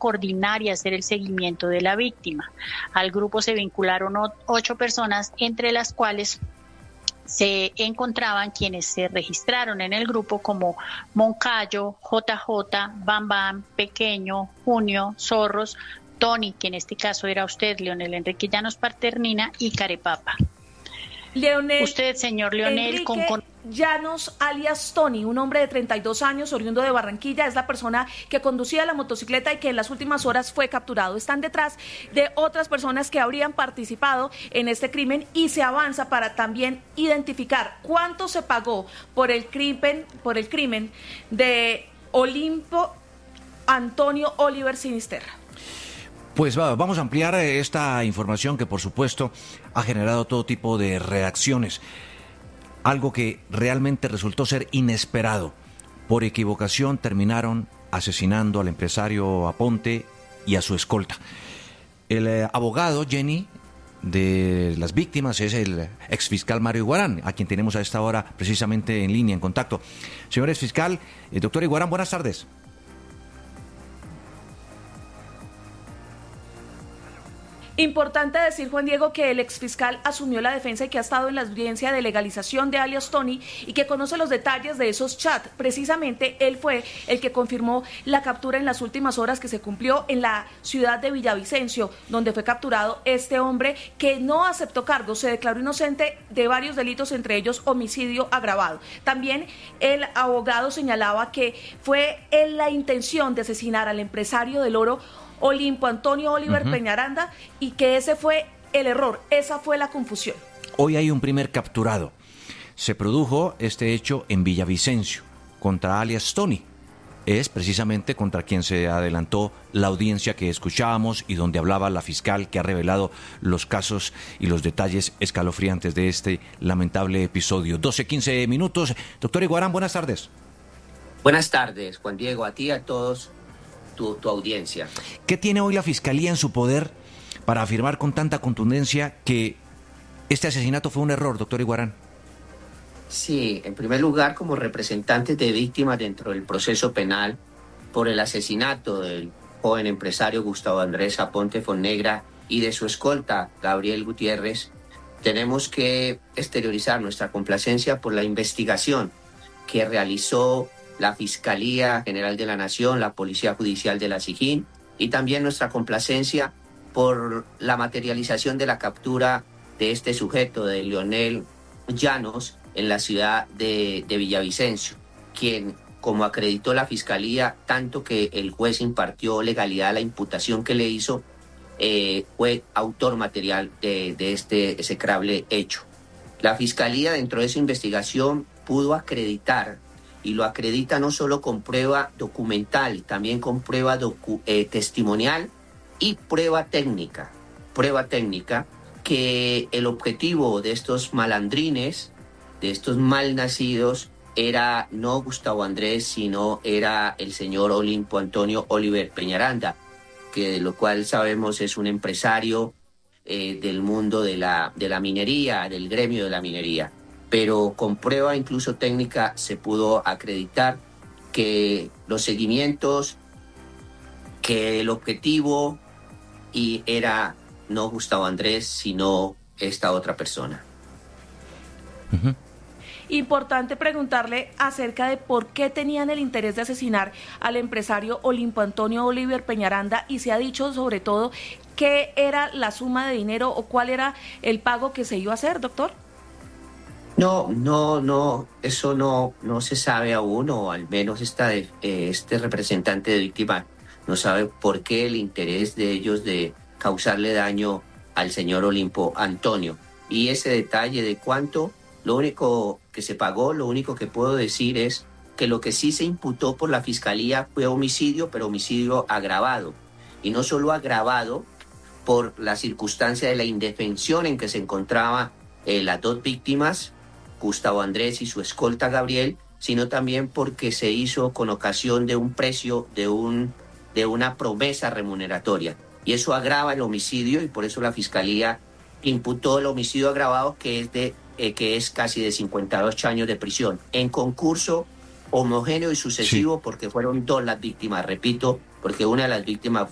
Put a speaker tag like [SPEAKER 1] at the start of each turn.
[SPEAKER 1] coordinar y hacer el seguimiento de la víctima. Al grupo se vincularon 8 personas, entre las cuales se encontraban quienes se registraron en el grupo como Moncayo, JJ, Bam Bam, Pequeño, Junio, Zorros, Tony, que en este caso era usted, Leonel Enrique Llanos Paternina, y Carepapa.
[SPEAKER 2] Leonel,
[SPEAKER 1] usted, señor Leonel,
[SPEAKER 2] Enrique Llanos, alias Tony, un hombre de 32 años, oriundo de Barranquilla, es la persona que conducía la motocicleta y que en las últimas horas fue capturado. Están detrás de otras personas que habrían participado en este crimen y se avanza para también identificar cuánto se pagó por el crimen de Olimpo Antonio Oliver Sinisterra.
[SPEAKER 3] Pues vamos a ampliar esta información que por supuesto ha generado todo tipo de reacciones. Algo que realmente resultó ser inesperado. Por equivocación terminaron asesinando al empresario Aponte y a su escolta. El abogado, Jenny, de las víctimas es el exfiscal Mario Iguarán, a quien tenemos a esta hora precisamente en línea, en contacto. Señor exfiscal, doctor Iguarán, buenas tardes.
[SPEAKER 2] Importante decir, Juan Diego, que el exfiscal asumió la defensa y que ha estado en la audiencia de legalización de alias Tony y que conoce los detalles de esos chats. Precisamente él fue el que confirmó la captura en las últimas horas que se cumplió en la ciudad de Villavicencio, donde fue capturado este hombre que no aceptó cargos, se declaró inocente de varios delitos, entre ellos homicidio agravado. También el abogado señalaba que fue en la intención de asesinar al empresario del oro Olimpo Antonio Oliver Peñaranda y que ese fue el error, esa fue la confusión.
[SPEAKER 3] Hoy hay un primer capturado. Se produjo este hecho en Villavicencio contra alias Tony. Es precisamente contra quien se adelantó la audiencia que escuchábamos y donde hablaba la fiscal que ha revelado los casos y los detalles escalofriantes de este lamentable episodio. 12:15 minutos. Doctor Iguarán, buenas tardes.
[SPEAKER 4] Buenas tardes, Juan Diego, a ti y a todos. Tu audiencia.
[SPEAKER 3] ¿Qué tiene hoy la Fiscalía en su poder para afirmar con tanta contundencia que este asesinato fue un error, doctor Iguarán?
[SPEAKER 4] Sí, en primer lugar, como representantes de víctimas dentro del proceso penal por el asesinato del joven empresario Gustavo Andrés Aponte Fonnegra y de su escolta, Gabriel Gutiérrez, tenemos que exteriorizar nuestra complacencia por la investigación que realizó la Fiscalía General de la Nación, la Policía Judicial de la SIJÍN, y también nuestra complacencia por la materialización de la captura de este sujeto, de Leonel Llanos, en la ciudad de Villavicencio, quien, como acreditó la Fiscalía, tanto que el juez impartió legalidad a la imputación que le hizo, fue autor material de este execrable hecho. La Fiscalía, dentro de esa investigación, pudo acreditar, y lo acredita no solo con prueba documental, también con prueba testimonial y prueba técnica, que el objetivo de estos malandrines, de estos malnacidos, era no Gustavo Andrés, sino era el señor Olimpo Antonio Oliver Peñaranda, que de lo cual sabemos es un empresario del mundo de la minería, del gremio de la minería. Pero con prueba incluso técnica se pudo acreditar que los seguimientos, que el objetivo era no Gustavo Andrés, sino esta otra persona.
[SPEAKER 2] Importante preguntarle acerca de por qué tenían el interés de asesinar al empresario Olimpo Antonio Oliver Peñaranda, y se ha dicho sobre todo qué era la suma de dinero o cuál era el pago que se iba a hacer, doctor.
[SPEAKER 4] No, eso no se sabe aún, o al menos este representante de víctima no sabe por qué el interés de ellos de causarle daño al señor Olimpo Antonio. Y ese detalle de cuánto, lo único que se pagó, lo único que puedo decir es que lo que sí se imputó por la Fiscalía fue homicidio, pero homicidio agravado. Y no solo agravado por la circunstancia de la indefensión en que se encontraban las dos víctimas, Gustavo Andrés y su escolta Gabriel, sino también porque se hizo con ocasión de un precio, de una promesa remuneratoria. Y eso agrava el homicidio, y por eso la Fiscalía imputó el homicidio agravado, que es casi de 58 años de prisión, en concurso homogéneo y sucesivo, sí, porque fueron dos las víctimas, repito, porque una de las víctimas